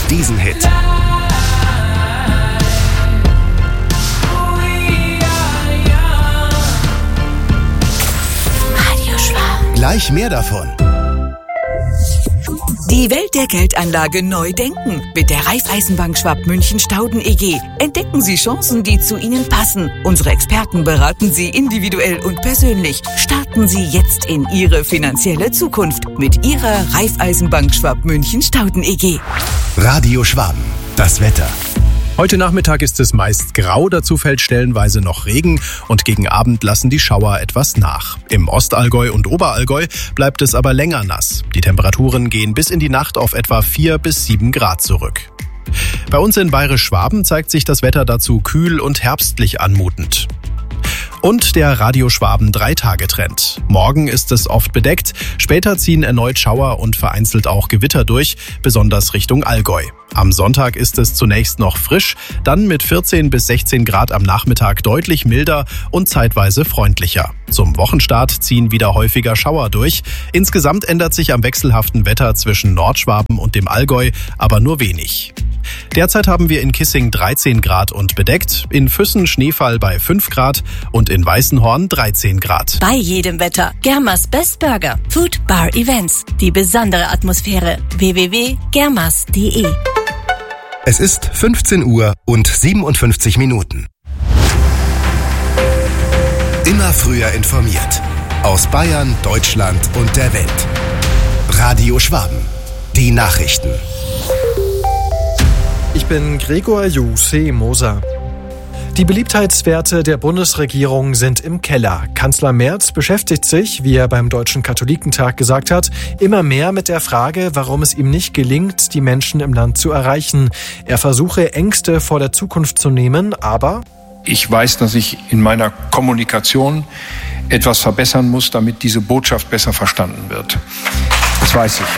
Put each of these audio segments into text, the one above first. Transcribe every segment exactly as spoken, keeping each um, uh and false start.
diesen Hit. Gleich mehr davon. Die Welt der Geldanlage neu denken. Mit der Raiffeisenbank Schwab München Stauden E G entdecken Sie Chancen, die zu Ihnen passen. Unsere Experten beraten Sie individuell und persönlich. Starten Sie jetzt in Ihre finanzielle Zukunft mit Ihrer Raiffeisenbank Schwab München Stauden E G. Radio Schwaben, das Wetter. Heute Nachmittag ist es meist grau, dazu fällt stellenweise noch Regen und gegen Abend lassen die Schauer etwas nach. Im Ostallgäu und Oberallgäu bleibt es aber länger nass. Die Temperaturen gehen bis in die Nacht auf etwa vier bis sieben Grad zurück. Bei uns in Bayerisch-Schwaben zeigt sich das Wetter dazu kühl und herbstlich anmutend. Und der Radio Schwaben drei-Tage-Trend. Morgen ist es oft bedeckt, später ziehen erneut Schauer und vereinzelt auch Gewitter durch, besonders Richtung Allgäu. Am Sonntag ist es zunächst noch frisch, dann mit vierzehn bis sechzehn Grad am Nachmittag deutlich milder und zeitweise freundlicher. Zum Wochenstart ziehen wieder häufiger Schauer durch. Insgesamt ändert sich am wechselhaften Wetter zwischen Nordschwaben und dem Allgäu aber nur wenig. Derzeit haben wir in Kissing dreizehn Grad und bedeckt, in Füssen Schneefall bei fünf Grad und in Weißenhorn dreizehn Grad. Bei jedem Wetter. Germas Best Burger. Food Bar Events. Die besondere Atmosphäre. w w w punkt germas punkt de. Es ist fünfzehn Uhr und siebenundfünfzig Minuten. Immer früher informiert. Aus Bayern, Deutschland und der Welt. Radio Schwaben. Die Nachrichten. Ich bin Gregor Juse Moser. Die Beliebtheitswerte der Bundesregierung sind im Keller. Kanzler Merz beschäftigt sich, wie er beim Deutschen Katholikentag gesagt hat, immer mehr mit der Frage, warum es ihm nicht gelingt, die Menschen im Land zu erreichen. Er versuche, Ängste vor der Zukunft zu nehmen, aber ich weiß, dass ich in meiner Kommunikation etwas verbessern muss, damit diese Botschaft besser verstanden wird. Das weiß ich.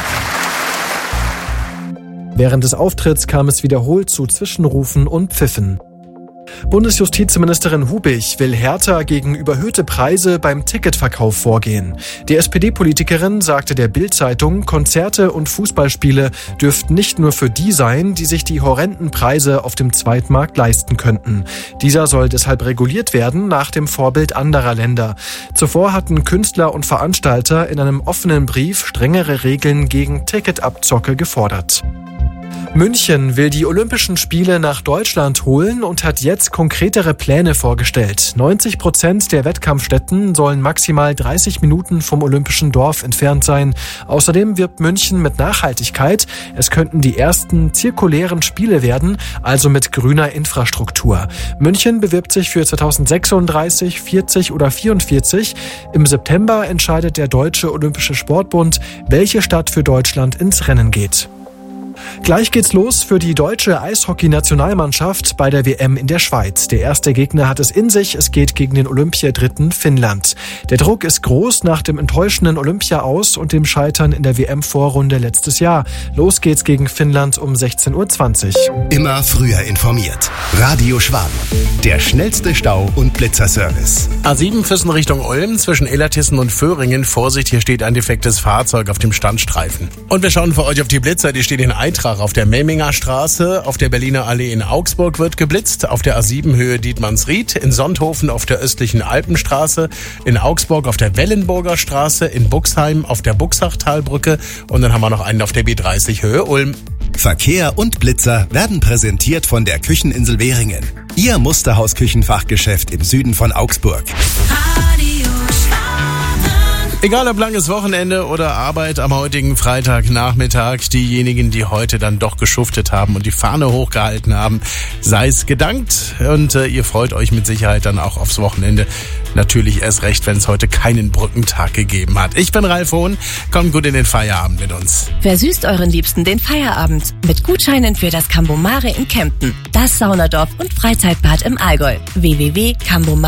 Während des Auftritts kam es wiederholt zu Zwischenrufen und Pfiffen. Bundesjustizministerin Hubich will härter gegen überhöhte Preise beim Ticketverkauf vorgehen. Die S P D-Politikerin sagte der Bild-Zeitung, Konzerte und Fußballspiele dürften nicht nur für die sein, die sich die horrenden Preise auf dem Zweitmarkt leisten könnten. Dieser soll deshalb reguliert werden nach dem Vorbild anderer Länder. Zuvor hatten Künstler und Veranstalter in einem offenen Brief strengere Regeln gegen Ticketabzocke gefordert. München will die Olympischen Spiele nach Deutschland holen und hat jetzt konkretere Pläne vorgestellt. neunzig Prozent der Wettkampfstätten sollen maximal dreißig Minuten vom Olympischen Dorf entfernt sein. Außerdem wirbt München mit Nachhaltigkeit. Es könnten die ersten zirkulären Spiele werden, also mit grüner Infrastruktur. München bewirbt sich für zweitausendsechsunddreißig, vierzig oder vierundvierzig. Im September entscheidet der Deutsche Olympische Sportbund, welche Stadt für Deutschland ins Rennen geht. Gleich geht's los für die deutsche Eishockey-Nationalmannschaft bei der W M in der Schweiz. Der erste Gegner hat es in sich, es geht gegen den Olympiadritten Finnland. Der Druck ist groß nach dem enttäuschenden Olympia-Aus und dem Scheitern in der W M-Vorrunde letztes Jahr. Los geht's gegen Finnland um sechzehn Uhr zwanzig. Immer früher informiert. Radio Schwaben. Der schnellste Stau- und Blitzerservice. A sieben Füssen Richtung Ulm zwischen Illertissen und Föhringen. Vorsicht, hier steht ein defektes Fahrzeug auf dem Standstreifen. Und wir schauen für euch auf die Blitzer, die stehen in Eintrag auf der Memminger Straße, auf der Berliner Allee in Augsburg wird geblitzt, auf der A sieben Höhe Dietmannsried, in Sonthofen auf der östlichen Alpenstraße, in Augsburg auf der Wellenburger Straße, in Buxheim auf der Buxachtalbrücke und dann haben wir noch einen auf der B dreißig Höhe Ulm. Verkehr und Blitzer werden präsentiert von der Kücheninsel Währingen. Ihr Musterhaus-Küchenfachgeschäft im Süden von Augsburg. Egal ob langes Wochenende oder Arbeit am heutigen Freitagnachmittag, diejenigen, die heute dann doch geschuftet haben und die Fahne hochgehalten haben, sei es gedankt und äh, ihr freut euch mit Sicherheit dann auch aufs Wochenende. Natürlich erst recht, wenn es heute keinen Brückentag gegeben hat. Ich bin Ralf Hohn, kommt gut in den Feierabend mit uns. Versüßt euren Liebsten den Feierabend mit Gutscheinen für das Cambomare in Kempten, das Saunadorf und Freizeitbad im Allgäu. w w w punkt cambomare